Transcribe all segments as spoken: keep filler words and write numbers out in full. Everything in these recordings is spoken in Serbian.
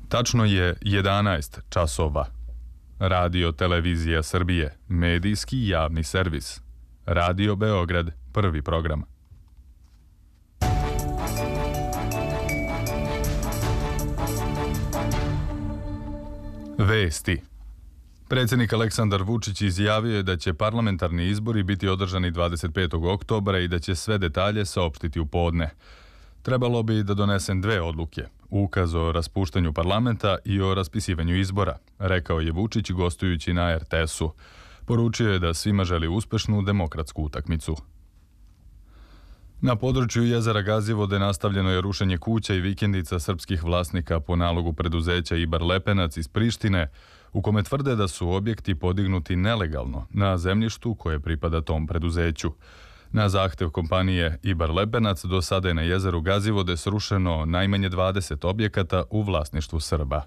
Tačno je jedanaest časova. Radio Televizija Srbije, medijski javni servis. Radio Beograd, prvi program. Vesti. Predsjednik Aleksandar Vučić izjavio je da će parlamentarni izbori biti održani dvadeset petog oktobra i da će sve detalje saopštiti u podne. Trebalo bi da donesem dve odluke, ukaz o raspuštanju parlamenta i o raspisivanju izbora, rekao je Vučić gostujući na er te esu. Poručio je da svima želi uspešnu demokratsku utakmicu. Na području jezera Gazivode nastavljeno je rušenje kuća i vikendica srpskih vlasnika po nalogu preduzeća Ibar Lepenac iz Prištine, u kome tvrde da su objekti podignuti nelegalno na zemljištu koje pripada tom preduzeću. Na zahtev kompanije Ibar Lepenac do sada je na jezeru Gazivode srušeno najmanje dvadeset objekata u vlasništvu Srba.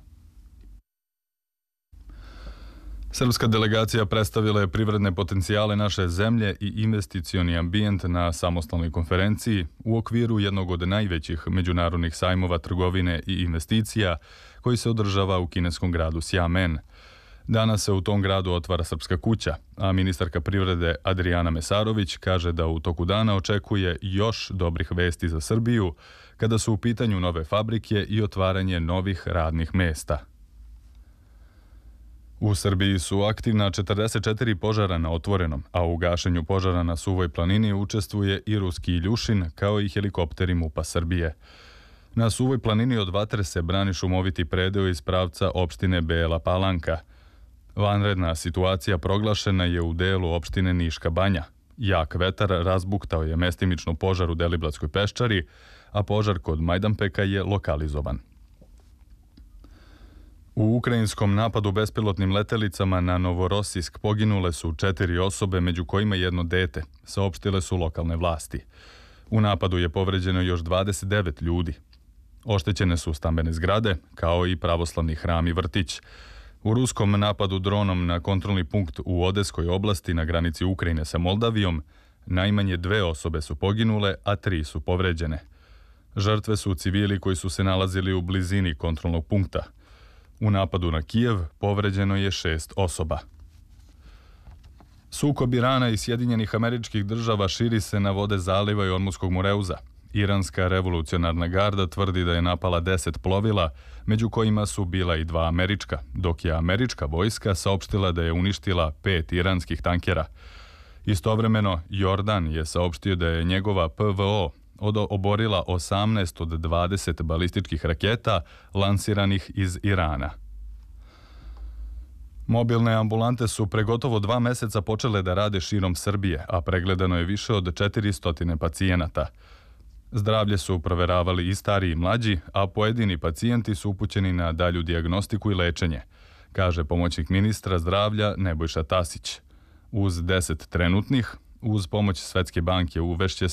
Srpska delegacija predstavila je privredne potencijale naše zemlje i investicioni ambijent na samostalnoj konferenciji u okviru jednog od najvećih međunarodnih sajmova trgovine i investicija koji se održava u kineskom gradu Xiamen. Danas se u tom gradu otvara Srpska kuća, a ministarka privrede Adrijana Mesarović kaže da u toku dana očekuje još dobrih vesti za Srbiju kada su u pitanju nove fabrike i otvaranje novih radnih mesta. U Srbiji su aktivna četrdeset četiri požara na otvorenom, a u gašenju požara na Suvoj planini učestvuje i ruski Iljušin, kao i helikopteri MUP-a Srbije. Na Suvoj planini od vatre se brani šumoviti predeo iz pravca opštine Bela Palanka. Vanredna situacija proglašena je u delu opštine Niška Banja. Jak vetar razbuktao je mestimično požar u Deliblatskoj peščari, a požar kod Majdanpeka je lokalizovan. U ukrajinskom napadu bespilotnim letelicama na Novorosisk poginule su četiri osobe, među kojima jedno dete, saopštile su lokalne vlasti. U napadu je povređeno još dvadeset devet ljudi. Oštećene su stambene zgrade, kao i pravoslavni hram i vrtić. U ruskom napadu dronom na kontrolni punkt u Odeskoj oblasti na granici Ukrajine sa Moldavijom najmanje dve osobe su poginule, a tri su povređene. Žrtve su civili koji su se nalazili u blizini kontrolnog punkta. U napadu na Kijev povređeno je šest osoba. Sukob Irana i Sjedinjenih Američkih Država širi se na vode zaliva i Ormuskog Moreuza. Iranska revolucionarna garda tvrdi da je napala deset plovila, među kojima su bila i dva američka, dok je američka vojska saopštila da je uništila pet iranskih tankera. Istovremeno, Jordan je saopštio da je njegova pe ve o oborila osamnaest od dvadeset balističkih raketa lansiranih iz Irana. Mobilne ambulante su pre gotovo dva meseca počele da rade širom Srbije, a pregledano je više od četiristo pacijenata. Zdravlje su proveravali i stariji i mlađi, a pojedini pacijenti su upućeni na dalju dijagnostiku i lečenje, kaže pomoćnik ministra zdravlja Nebojša Tasić. Uz deset trenutnih, uz pomoć Svetske banke uvešće